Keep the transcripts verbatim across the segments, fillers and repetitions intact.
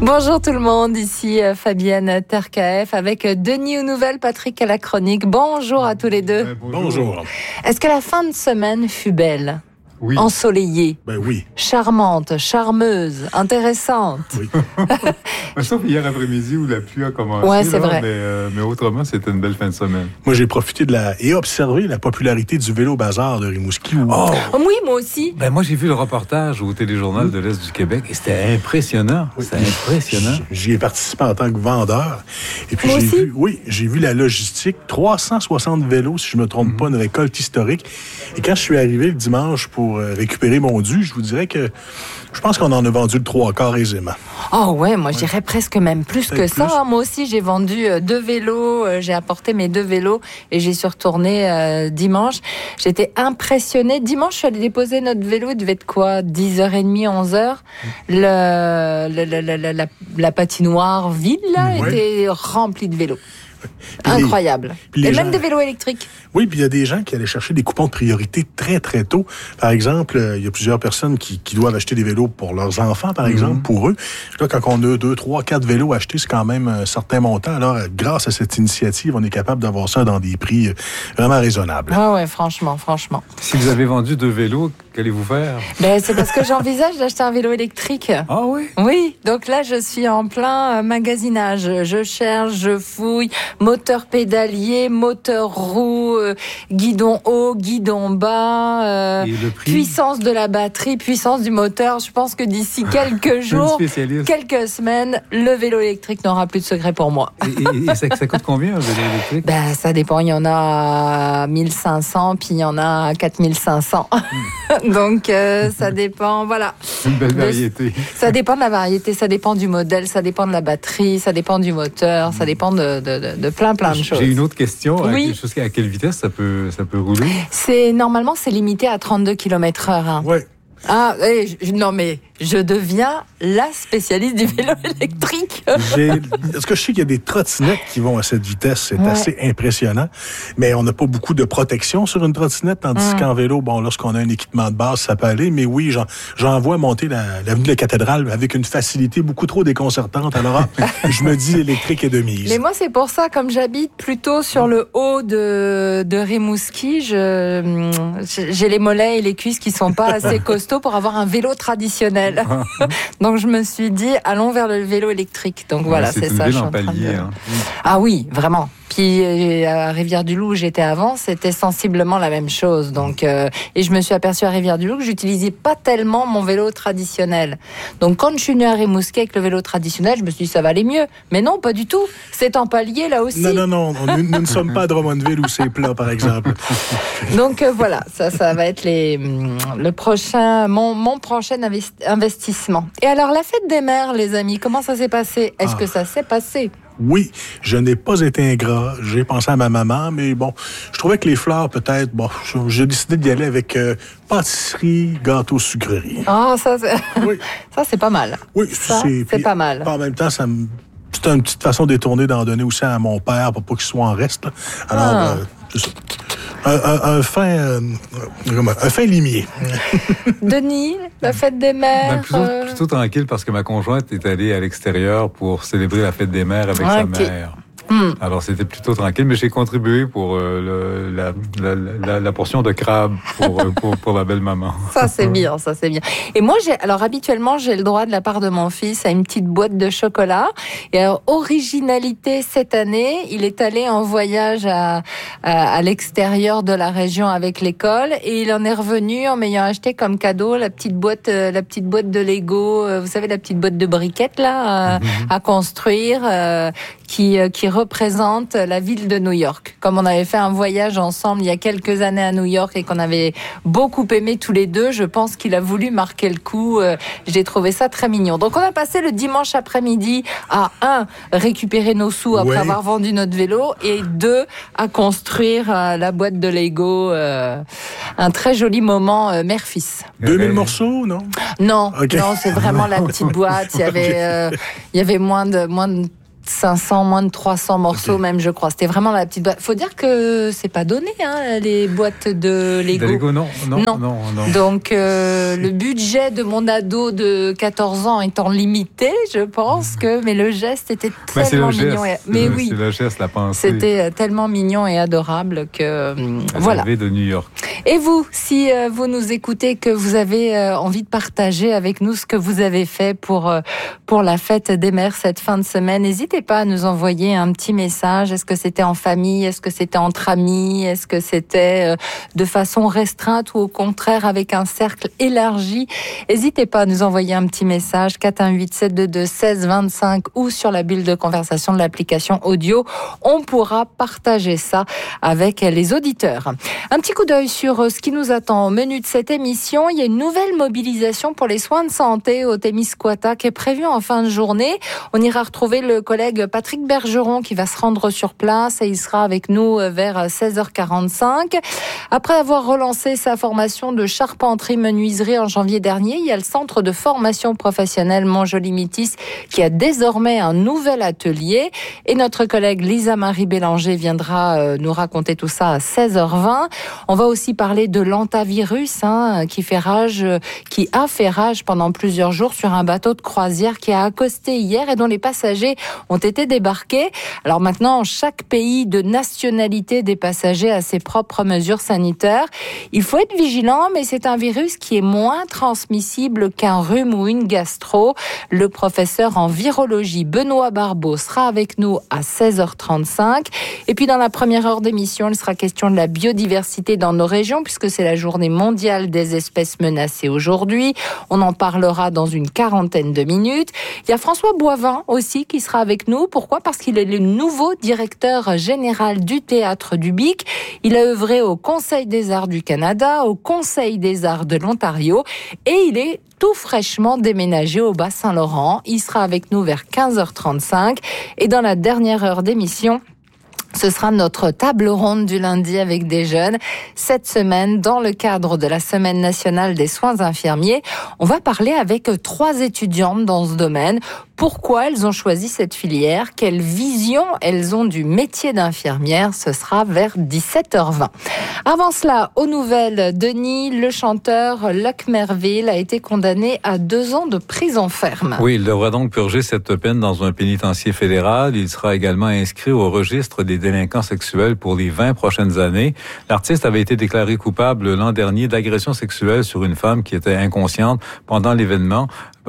Bonjour tout le monde, ici Fabienne Terkaef avec Denis aux nouvelles, Patrick à la chronique. Bonjour à tous les deux. Ouais, bonjour. bonjour. Est-ce que la fin de semaine fut belle ? Oui. Ensoleillée, ben oui. charmante, charmeuse, intéressante. Oui. Sauf hier après-midi où la pluie a commencé. Ouais, c'est là, vrai. Mais, euh, mais autrement, c'était une belle fin de semaine. Moi, j'ai profité de la et observé la popularité du vélo bazar de Rimouski. Où... Oh! Oui, moi aussi. Ben moi, j'ai vu le reportage au Téléjournal de l'Est du Québec et c'était impressionnant. Oui. C'était impressionnant. J'y ai participé en tant que vendeur. Et puis moi j'ai aussi? vu, oui, j'ai vu la logistique. trois cent soixante vélos, si je me trompe mm-hmm. pas, une récolte historique. Et quand je suis arrivé le dimanche pour récupérer mon dû, je vous dirais que je pense qu'on en a vendu le trois quarts aisément. Oh ouais, moi ouais. je dirais presque même plus Peut-être que ça. Plus. Moi aussi, j'ai vendu deux vélos, j'ai apporté mes deux vélos et j'y suis retournée euh, dimanche. J'étais impressionnée. Dimanche, je suis allée déposer notre vélo, il devait être quoi, dix heures trente, onze heures. Le, le, le, le, la, la, la patinoire vide, là, ouais. était remplie de vélos. Puis incroyable. Les, et gens... même des vélos électriques. Oui, puis il y a des gens qui allaient chercher des coupons de priorité très, très tôt. Par exemple, euh, il y a plusieurs personnes qui, qui doivent acheter des vélos pour leurs enfants, par mm-hmm. exemple, pour eux. Là, quand on a deux, trois, quatre vélos achetés, c'est quand même un certain montant. Alors, grâce à cette initiative, on est capable d'avoir ça dans des prix vraiment raisonnables. Ah ouais, franchement, franchement. Si vous avez vendu deux vélos, qu'allez-vous faire? Ben, c'est parce que j'envisage d'acheter un vélo électrique. Ah oui? Oui, donc là, je suis en plein magasinage. Je cherche, je fouille, moteur pédalier, moteur roue, euh, guidon haut, guidon bas, euh, puissance de la batterie, puissance du moteur. Je pense que d'ici quelques jours, quelques semaines, le vélo électrique n'aura plus de secret pour moi. Et, et, et ça, ça coûte combien un vélo électrique? Ben, ça dépend. Il y en a à mille cinq cents, puis il y en a à quatre mille cinq cents. Mm. Donc, euh, ça dépend, voilà. Une belle variété. Ça dépend de la variété, ça dépend du modèle, ça dépend de la batterie, ça dépend du moteur, ça dépend de, de, de, de plein, plein de choses. J'ai une autre question. Oui. À quelle vitesse ça peut, ça peut rouler? C'est, normalement, c'est limité à trente-deux kilomètres heure. Hein. Oui. Ah, hey, je, non mais je deviens la spécialiste du vélo électrique. J'ai, est-ce que je sais qu'il y a des trottinettes qui vont à cette vitesse, c'est ouais. assez impressionnant, mais on n'a pas beaucoup de protection sur une trottinette, tandis mmh. qu'en vélo, bon, lorsqu'on a un équipement de base, ça peut aller, mais oui, j'en, j'en vois monter la, l'avenue de la Cathédrale avec une facilité beaucoup trop déconcertante, alors je me dis l'électrique est de mise. Mais moi, c'est pour ça, comme j'habite plutôt sur le haut de, de Rimouski, je, j'ai les mollets et les cuisses qui sont pas assez costauds pour avoir un vélo traditionnel. Donc je me suis dit, allons vers le vélo électrique. Donc ouais, voilà, c'est, c'est ça. C'est je une ville en palier. De... Hein. Ah oui, vraiment. Puis à Rivière-du-Loup où j'étais avant, c'était sensiblement la même chose. Donc euh, et je me suis aperçue à Rivière-du-Loup que j'utilisais pas tellement mon vélo traditionnel. Donc quand je suis venue à Rimouski avec le vélo traditionnel, je me suis dit ça va aller mieux. Mais non, pas du tout. C'est en palier là aussi. Non non non, nous, nous ne sommes pas à Drummondville où c'est plat par exemple. Donc euh, voilà, ça ça va être les le prochain mon mon prochain investissement. Et alors la fête des mères, les amis, comment ça s'est passé? Est-ce ah. que ça s'est passé? Oui, je n'ai pas été ingrat. J'ai pensé à ma maman, mais bon, je trouvais que les fleurs, peut-être, bon, j'ai décidé d'y aller avec euh, pâtisserie, gâteau, sucrerie. Ah, ça, c'est... Oui. ça, c'est pas mal. Oui, ça, c'est, c'est pas mal. En même temps, ça me... c'est une petite façon détournée d'en donner aussi à mon père pour pas qu'il soit en reste. Là. Alors, ah. euh, c'est ça. Un, un, un fin euh, un fin limier. Denis, la fête des mères. Ben, plutôt, euh... plutôt tranquille parce que ma conjointe est allée à l'extérieur pour célébrer la fête des mères avec ah, sa okay. mère. Hum. Alors, c'était plutôt tranquille, mais j'ai contribué pour euh, le, la, la, la, la portion de crabe pour, euh, pour, pour la belle-maman. Ça, c'est bien, ça, c'est bien. Et moi, j'ai, alors, habituellement, j'ai le droit de la part de mon fils à une petite boîte de chocolat. Et alors, originalité, cette année, il est allé en voyage à, à, à l'extérieur de la région avec l'école et il en est revenu en m'ayant acheté comme cadeau la petite boîte, euh, la petite boîte de Lego, euh, vous savez, la petite boîte de briquettes, là, euh, mm-hmm. à construire, euh, qui, euh, qui représente la ville de New York. Comme on avait fait un voyage ensemble il y a quelques années à New York et qu'on avait beaucoup aimé tous les deux, je pense qu'il a voulu marquer le coup. J'ai trouvé ça très mignon. Donc on a passé le dimanche après-midi à un, récupérer nos sous après ouais. avoir vendu notre vélo et deux, à construire la boîte de Lego. Un très joli moment mère-fils. deux mille morceaux, non? Non, okay. non, c'est vraiment la petite boîte. Il y avait, euh, il y avait moins de, moins de cinq cents, moins de trois cents morceaux okay. même, je crois. C'était vraiment la petite boîte. Faut dire que c'est pas donné, hein, les boîtes de Lego. De Lego, non, non, non. non, non. Donc, euh, le budget de mon ado de quatorze ans étant limité, je pense que, mais le geste était ben, tellement le mignon. Geste. Et, mais le, oui. C'est le geste, la pensée. C'était tellement mignon et adorable que, la voilà. de New York. Et vous, si euh, vous nous écoutez, que vous avez euh, envie de partager avec nous ce que vous avez fait pour, euh, pour la fête des mères cette fin de semaine, n'hésitez pas à nous envoyer un petit message. Est-ce que c'était en famille? Est-ce que c'était entre amis? Est-ce que c'était euh, de façon restreinte ou au contraire avec un cercle élargi? N'hésitez pas à nous envoyer un petit message, quatre un huit, sept deux deux, seize vingt-cinq ou sur la bulle de conversation de l'application audio. On pourra partager ça avec les auditeurs. Un petit coup d'œil sur ce qui nous attend au menu de cette émission. Il y a une nouvelle mobilisation pour les soins de santé au Témiscouata qui est prévue en fin de journée. On ira retrouver le collègue Patrick Bergeron qui va se rendre sur place et il sera avec nous vers seize heures quarante-cinq. Après avoir relancé sa formation de charpenterie-menuiserie en janvier dernier, il y a le centre de formation professionnelle Montjoly-Mitis qui a désormais un nouvel atelier et notre collègue Lisa-Marie Bélanger viendra nous raconter tout ça à seize heures vingt. On va aussi parler de l'antavirus hein, qui fait rage, qui a fait rage pendant plusieurs jours sur un bateau de croisière qui a accosté hier et dont les passagers ont été débarqués. Alors maintenant, chaque pays de nationalité des passagers a ses propres mesures sanitaires. Il faut être vigilant, mais c'est un virus qui est moins transmissible qu'un rhume ou une gastro. Le professeur en virologie Benoît Barbeau sera avec nous à seize heures trente-cinq. Et puis dans la première heure d'émission, il sera question de la biodiversité dans nos régions, puisque c'est la journée mondiale des espèces menacées aujourd'hui. On en parlera dans une quarantaine de minutes. Il y a François Boivin aussi qui sera avec nous. Pourquoi ? Parce qu'il est le nouveau directeur général du Théâtre du Bic. Il a œuvré au Conseil des Arts du Canada, au Conseil des Arts de l'Ontario et il est tout fraîchement déménagé au Bas-Saint-Laurent. Il sera avec nous vers quinze heures trente-cinq et dans la dernière heure d'émission, ce sera notre table ronde du lundi avec des jeunes. Cette semaine, dans le cadre de la Semaine nationale des soins infirmiers, on va parler avec trois étudiantes dans ce domaine. Pourquoi elles ont choisi cette filière? Quelle vision elles ont du métier d'infirmière? Ce sera vers dix-sept heures vingt. Avant cela, aux nouvelles, Denis, le chanteur Luc Merville a été condamné à deux ans de prison ferme. Oui, il devra donc purger cette peine dans un pénitencier fédéral. Il sera également inscrit au registre des délinquants sexuels pour les vingt prochaines années. L'artiste avait été déclaré coupable l'an dernier d'agression sexuelle sur une femme qui était inconsciente pendant l'événement.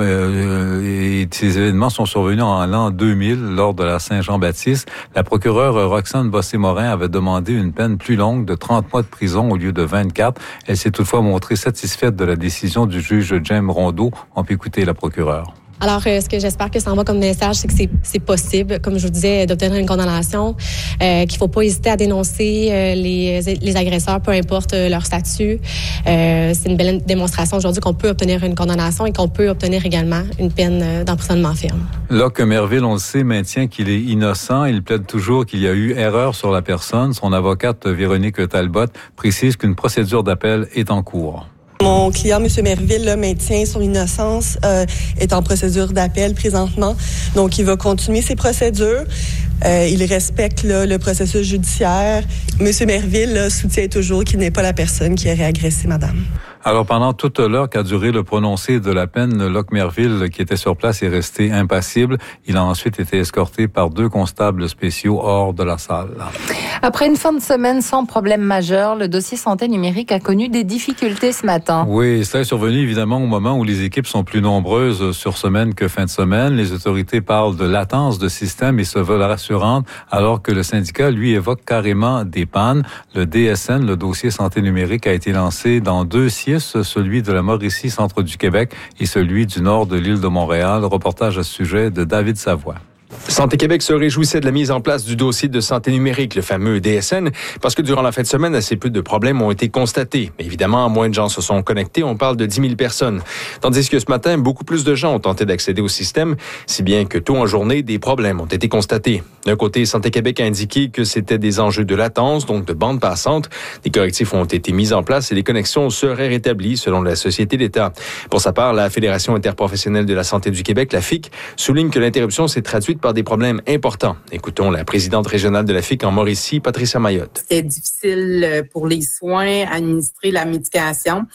Euh, et ces événements sont survenus en l'an deux mille lors de la Saint-Jean-Baptiste. La procureure Roxane Bossé-Morin avait demandé une peine plus longue de trente mois de prison au lieu de vingt-quatre. Elle s'est toutefois montrée satisfaite de la décision du juge James Rondeau. On peut écouter la procureure. Alors, euh, ce que j'espère que ça envoie comme message, c'est que c'est, c'est possible, comme je vous disais, d'obtenir une condamnation, euh, qu'il faut pas hésiter à dénoncer euh, les, les agresseurs, peu importe euh, leur statut. Euh, c'est une belle démonstration aujourd'hui qu'on peut obtenir une condamnation et qu'on peut obtenir également une peine euh, d'emprisonnement ferme. Luc Merville, on le sait, maintient qu'il est innocent. Il plaide toujours qu'il y a eu erreur sur la personne. Son avocate, Véronique Talbot, précise qu'une procédure d'appel est en cours. Mon client, M. Merville, là, maintient son innocence, euh, est en procédure d'appel présentement. Donc, il va continuer ses procédures. Euh, il respecte là, le processus judiciaire. M. Merville là, soutient toujours qu'il n'est pas la personne qui aurait agressé madame. Alors, pendant toute l'heure qu'a duré le prononcé de la peine, Luc Merville, qui était sur place, est resté impassible. Il a ensuite été escorté par deux constables spéciaux hors de la salle. Après une fin de semaine sans problème majeur, le dossier santé numérique a connu des difficultés ce matin. Oui, cela est survenu évidemment au moment où les équipes sont plus nombreuses sur semaine que fin de semaine. Les autorités parlent de latence de système et se veulent rassurantes, alors que le syndicat, lui, évoque carrément des pannes. Le D S N, le dossier santé numérique, a été lancé dans deux sites, celui de la Mauricie, centre du Québec, et celui du nord de l'île de Montréal. Reportage à ce sujet de David Savoie. Santé Québec se réjouissait de la mise en place du dossier de santé numérique, le fameux D S N, parce que durant la fin de semaine, assez peu de problèmes ont été constatés. Mais évidemment, moins de gens se sont connectés, on parle de dix mille personnes. Tandis que ce matin, beaucoup plus de gens ont tenté d'accéder au système, si bien que tôt en journée, des problèmes ont été constatés. D'un côté, Santé Québec a indiqué que c'était des enjeux de latence, donc de bande passante. Des correctifs ont été mis en place et les connexions seraient rétablies selon la Société d'État. Pour sa part, la Fédération interprofessionnelle de la santé du Québec, la F I C, souligne que l'interruption s'est traduite par par des problèmes importants. Écoutons la présidente régionale de la F I C en Mauricie, Patricia Mayotte. C'était difficile pour les soins, administrer la médication.